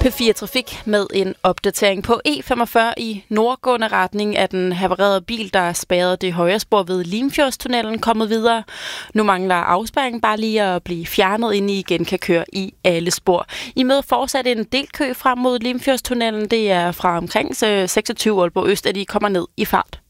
P4 Trafik med en opdatering på E45 i nordgående retning af den havarerede bil, der spærrede det højre spor ved Limfjordstunnelen, kommet videre. Nu mangler afspærringen bare lige at blive fjernet, inden I igen kan køre i alle spor. I møder fortsat en del kø frem mod Limfjordstunnelen. Det er fra omkring 26 Aalborg Øst, at I kommer ned i fart.